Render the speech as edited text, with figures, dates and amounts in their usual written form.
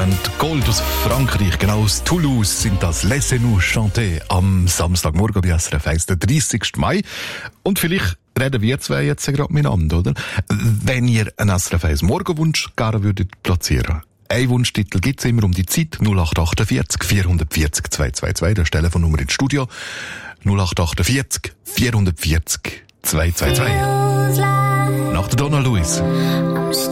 Band Gold aus Frankreich, genau aus Toulouse, sind das Laissez-nous chanter am Samstagmorgen bei SRF 1, der 30. Mai. Und vielleicht reden wir zwei jetzt gerade miteinander, oder? Wenn ihr einen SRF 1 Morgenwunsch gerne würdet platzieren. Ein Wunschtitel gibt's immer um die Zeit, 0848 440 222, das Telefonnummer ins Studio, 0848 440 222. Nach der Donna Lewis.